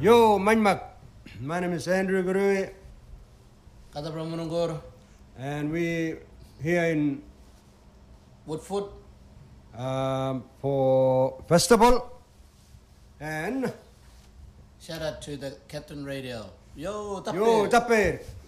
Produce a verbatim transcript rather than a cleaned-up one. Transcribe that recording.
Yo, Manmak. My name is Andrew Gurui. Kata Pramunungur. And we here in Woodfoot. Um, for festival. And shout out to the Captain Radio. Yo, Tapir. Yo, Tapir.